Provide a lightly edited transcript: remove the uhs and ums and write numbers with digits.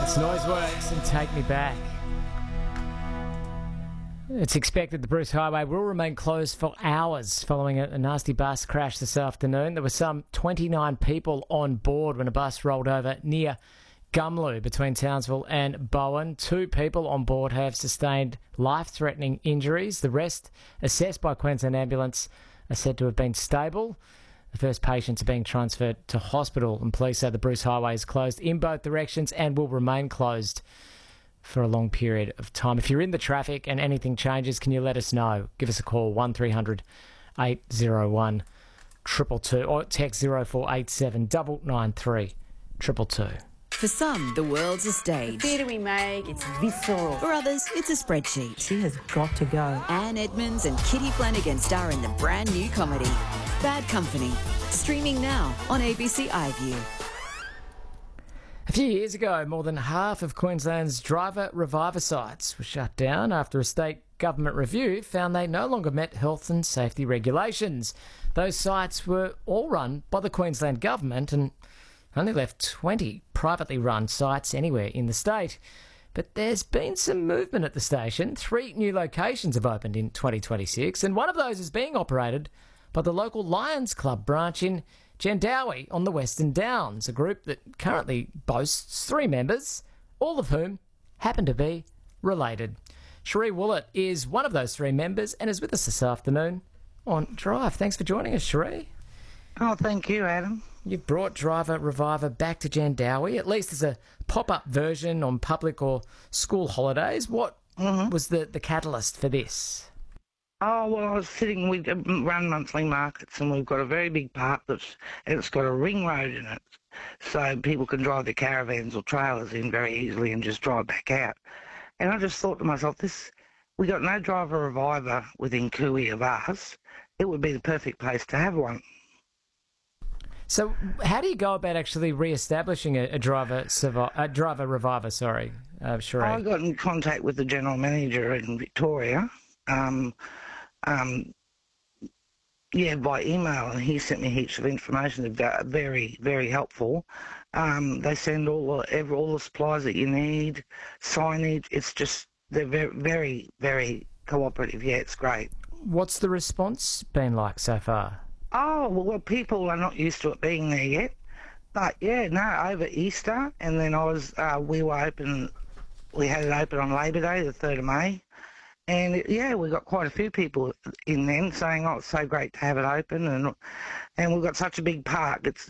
It's Noiseworks and Take Me Back. It's expected the Bruce Highway will remain closed for hours following a nasty bus crash this afternoon. There were some 29 people on board when a bus rolled over near Gumlu between Townsville and Bowen. 2 people on board have sustained life-threatening injuries. The rest, assessed by Queensland Ambulance, are said to have been stable. The first patients are being transferred to hospital, and police say the Bruce Highway is closed in both directions and will remain closed for a long period of time. If you're in the traffic and anything changes, can you let us know? Give us a call, 1300 801 222, or text 0487 993 222. For some, the world's a stage. The theatre we make, it's visceral. For others, it's a spreadsheet. She has got to go. Anne Edmonds and Kitty Flanagan star in the brand new comedy, Bad Company, streaming now on ABC iView. A few years ago, more than half of Queensland's driver reviver sites were shut down after a state government review found they no longer met health and safety regulations. Those sites were all run by the Queensland government and only left 20 privately run sites anywhere in the state. But there's been some movement at the station. 3 new locations have opened in 2026, and one of those is being operated by the local Lions Club branch in Jandowae on the Western Downs, a group that currently boasts 3 members, all of whom happen to be related. Cherie Woollett is one of those 3 members and is with us this afternoon on Drive. Thanks for joining us, Cherie. Oh, thank you, Adam. You've brought Driver Reviver back to Jandowae, at least as a pop-up version on public or school holidays. What was the catalyst for this? Oh, well, I was sitting, we run monthly markets, and we've got a very big park it's got a ring road in it, so people can drive their caravans or trailers in very easily and just drive back out. And I just thought to myself, we got no Driver Reviver within Cooey of us. It would be the perfect place to have one. So how do you go about actually re-establishing a driver reviver, Cherie? I got in contact with the general manager in Victoria, by email, and he sent me heaps of information. They're very, very helpful. They send all the supplies that you need, signage. It's just, they're very, very, very cooperative. Yeah, it's great. What's the response been like so far? Oh, well, people are not used to it being there yet. But, yeah, no, over Easter, and then we had it open on Labor Day, the 3rd of May. And, we got quite a few people in then saying, oh, it's so great to have it open. And we've got such a big park.